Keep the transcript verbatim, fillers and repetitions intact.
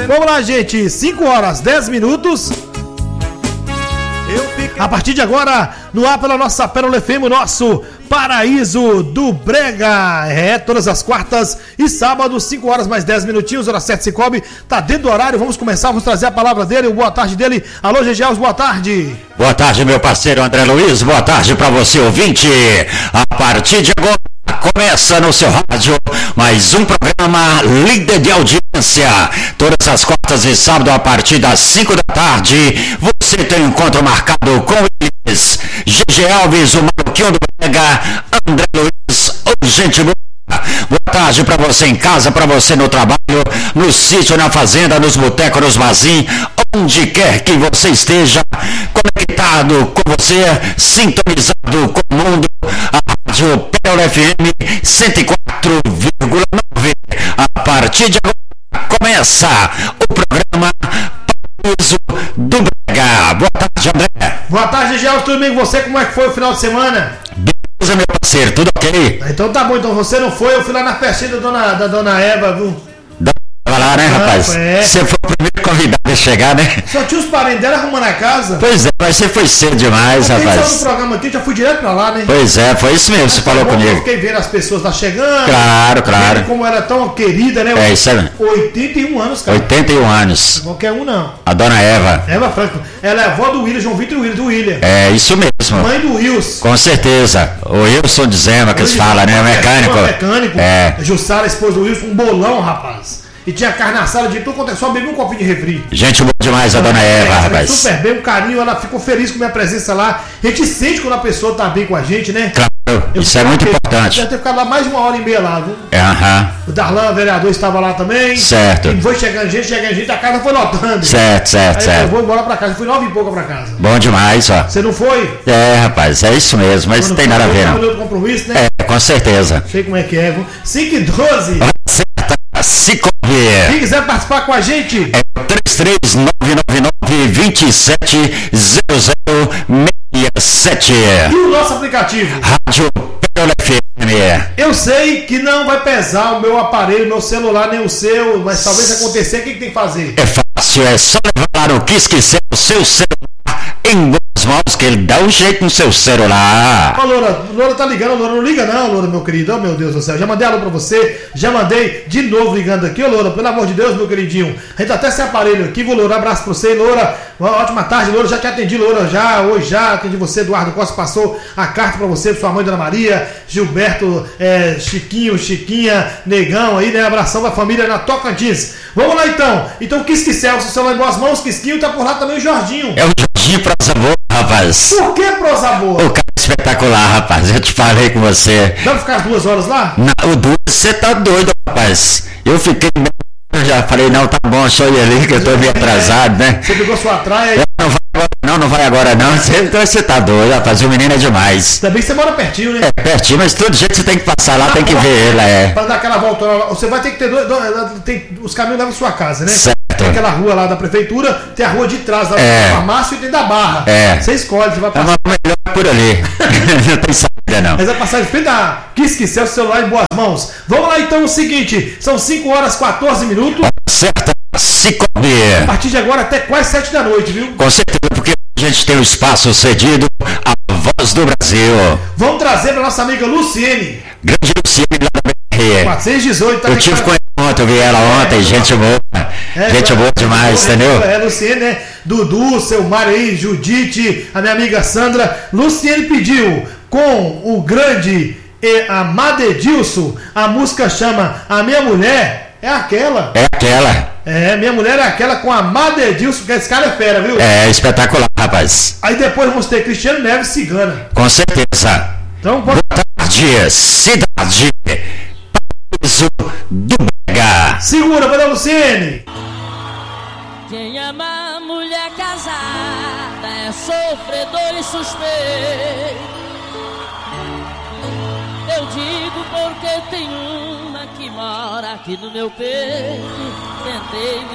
Vamos lá, gente, cinco horas, dez minutos. A partir de agora, no ar pela nossa Pérola F M, o nosso Paraíso do Brega. É, todas as quartas e sábados, cinco horas mais dez minutinhos, hora sete, Cicobi, tá dentro do horário. Vamos começar, vamos trazer a palavra dele, o boa tarde dele. Alô, G G Alves, boa tarde. Boa tarde, meu parceiro André Luiz, boa tarde pra você, ouvinte. A partir de agora, começa no seu rádio mais um programa líder de audiência. Todas as quartas e sábados a partir das cinco da tarde, você tem um encontro marcado com eles. G G Alves, o Maluquinho do Brega, André Luiz, o gente boa. Boa tarde para você em casa, para você no trabalho, no sítio, na fazenda, nos botecos, nos barzinhos, onde quer que você esteja, conectado com você, sintonizado com o mundo. A Rádio Pérola F M cento e quatro vírgula nove. A partir de agora começa o programa Paraíso do Brega. Boa tarde, André. Boa tarde, G G Alves, tudo bem com você? Como é que foi o final de semana? Beleza, meu parceiro, tudo ok? Então tá bom, então você não foi, eu fui lá na festinha da dona, da dona Eva, viu? Vai lá, né, rapaz? É. Você foi o primeiro convidado a chegar, né? Só tinha os parentes dela arrumando a casa. Pois é, mas você foi cedo demais, rapaz. rapaz. No programa aqui, já fui direto pra lá, né? Pois é, foi isso mesmo, você falou bom, comigo. Eu fiquei vendo as pessoas lá chegando. Claro, claro. Como ela é tão querida, né? É isso aí. oitenta e um anos, cara. oitenta e um anos. Qualquer um, não. A dona Eva. Eva Franco. Ela é avó do William, João Vitor William, do William. É, isso mesmo. Mãe do Wilson. Com certeza. O Wilson de Zema, que eles falam, né? O mecânico. Mecânico. É. Jussara, a esposa do Wilson, um bolão, rapaz. E tinha carne assada de tudo quanto é, só bebi um copinho de refri. Gente boa demais, a dona Eva, é, rapaz. Super bem, um carinho, ela ficou feliz com minha presença lá. A gente sente quando a pessoa tá bem com a gente, né? Claro, eu isso é muito que, importante. Deve ter ficado lá mais de uma hora e meia lá, viu? É, aham. O Darlan, vereador, estava lá também. Certo. E foi chegando gente, chegando gente, a casa foi lotando. Certo, certo, Aí certo. Eu vou embora pra casa, fui nove e pouca pra casa. Bom demais, ó. Você não foi? É, rapaz, é isso mesmo, mas não tem nada a ver, não. Outro compromisso, né? É, com certeza. Sei como é que é, viu? cinco e doze. Certa, Cicobi. Quem quiser participar com a gente, é três três nove nove nove, dois sete zero zero seis sete. E o nosso aplicativo? Rádio Pérola F M. Eu sei que não vai pesar o meu aparelho, meu celular, nem o seu, mas talvez acontecer, o que, que tem que fazer? É fácil, é só levar lá no que esquecer o seu celular em boas mãos, que ele dá um jeito no seu celular. Ó, Loura, Loura tá ligando, Loura, não liga não, Loura, meu querido, oh meu Deus do céu, já mandei alô pra você, já mandei de novo ligando aqui, ô Loura, pelo amor de Deus, meu queridinho, a gente tá até sem aparelho aqui, vou Loura, abraço pra você, Loura, uma ótima tarde, Loura, já te atendi, Loura, já, hoje já, atendi você, Eduardo Costa passou a carta pra você, pra sua mãe, Dona Maria, Gilberto, é, Chiquinho, Chiquinha, Negão aí, né, abração da família na Tocantins. Vamos lá então, então Quisque Celso, seu lá em boas mãos, Quisquinho, tá por lá também o Jorginho. É o Jorginho Prosa Boa, rapaz. Por que prosa boa? O cara é espetacular, rapaz, eu te falei com você. Dá pra ficar duas horas lá? Não, o duas, você tá doido, rapaz. Eu fiquei bem, eu já falei, não, tá bom, só ir ali que eu tô meio atrasado, né? Você pegou sua traia aí? Não vai agora, não, não vai agora não, você, você tá doido, rapaz, o menino é demais. Também você mora pertinho, né? É pertinho, mas todo jeito você tem que passar lá, Na tem que porta, ver ele, é. Pra dar aquela volta lá, você vai ter que ter dois, dois, tem, os caminhos levam à sua casa, né? Certo. Tem aquela rua lá da prefeitura, tem a rua de trás da É. farmácia e tem da Barra. É. Você escolhe, você vai É passar. uma melhor por ali, não tem saída não. Mas vai passar de frente da Quisque Celso, celular em boas mãos. Vamos lá então, é o seguinte, são cinco horas e quatorze minutos. Certa, Cicobi. A partir de agora até quase sete da noite, viu? Com certeza, porque a gente tem o espaço cedido à Voz do Brasil. Vamos trazer pra nossa amiga Luciene. Grande Luciene lá da B R. quatrocentos e dezoito. Tá Eu tive com ela ontem, eu vi ela ontem, É, gente boa. É, gente boa demais, é, entendeu? É, Luciene, né? Dudu, seu Mário aí, Judite, a minha amiga Sandra. Luciene pediu com o grande e amado Edilson, a música chama A Minha Mulher é Aquela. É aquela. É, Minha Mulher é Aquela com a amado Edilson, que esse cara é fera, viu? É espetacular, rapaz. Aí depois vamos ter Cristiano Neves Cigana. Com certeza. Então, pode... Boa tarde, cidade. Paraíso do Brega. Segura, vai dar Luciene. Quem ama mulher casada é sofredor e suspeito. Eu digo porque tem uma que mora aqui no meu peito. Tentei me